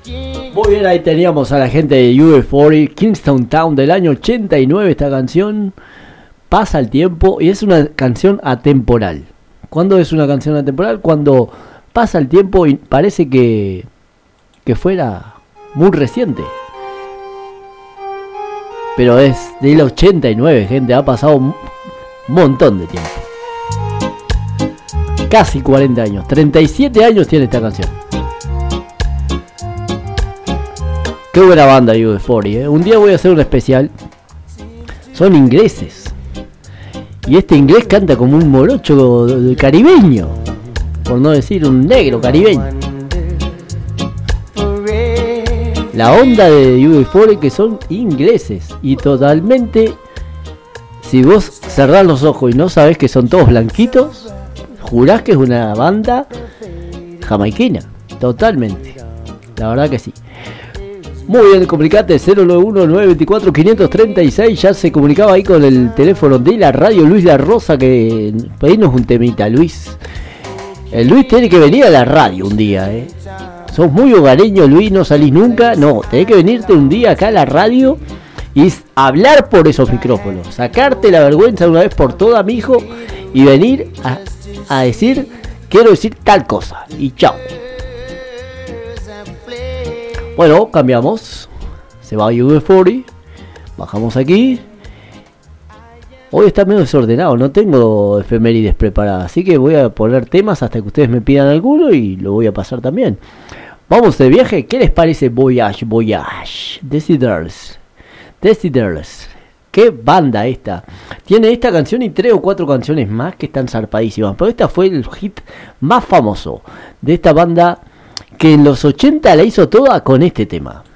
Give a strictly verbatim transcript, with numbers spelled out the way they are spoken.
Muy bien, ahí teníamos a la gente de U B cuarenta, Kingston Town del año ochenta y nueve. Esta canción pasa el tiempo y es una canción atemporal. ¿Cuándo es una canción atemporal? Cuando pasa el tiempo y parece que, que fuera muy reciente. Pero es del ochenta y nueve, gente, ha pasado un montón de tiempo. Casi cuarenta años, treinta y siete años tiene esta canción. Qué buena banda U B cuarenta, ¿eh? Un día voy a hacer un especial. Son ingleses. Y este inglés canta como un morocho caribeño. Por no decir un negro caribeño. La onda de U B cuarenta que son ingleses. Y totalmente, si vos cerrás los ojos y no sabés que son todos blanquitos, jurás que es una banda jamaiquina. Totalmente. La verdad que sí. Muy bien, comunicate cero nueve uno, nueve dos cuatro, cinco tres seis. Ya se comunicaba ahí con el teléfono de la radio Luis La Rosa, que pedimos un temita, Luis. El Luis tiene que venir a la radio un día, eh. Sos muy hogareño, Luis, no salís nunca. No, tenés que venirte un día acá a la radio y hablar por esos micrófonos. Sacarte la vergüenza de una vez por todas, mijo, y venir a, a decir, quiero decir tal cosa. Y chao. Bueno, cambiamos. Se va a U B cuarenta. Bajamos aquí. Hoy está medio desordenado. No tengo efemérides preparadas. Así que voy a poner temas hasta que ustedes me pidan alguno. Y lo voy a pasar también. Vamos de viaje. ¿Qué les parece Voyage, Voyage? Desiders. Desiders. Qué banda esta. Tiene esta canción y tres o cuatro canciones más que están zarpadísimas. Pero esta fue el hit más famoso de esta banda, que en los ochenta la hizo toda con este tema.